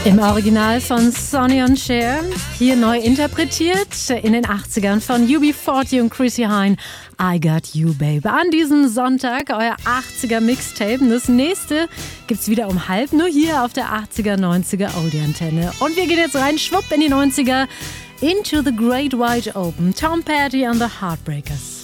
Im Original von Sonny und Cher, hier neu interpretiert in den 80ern von UB40 und Chrissy Hynde, I Got You Babe. An diesem Sonntag euer 80er Mixtape. Das nächste gibt's wieder um halb, nur hier auf der 80er, 90er Oldie-Antenne. Und wir gehen jetzt rein, schwupp in die 90er, into the Great Wide Open. Tom Petty and the Heartbreakers.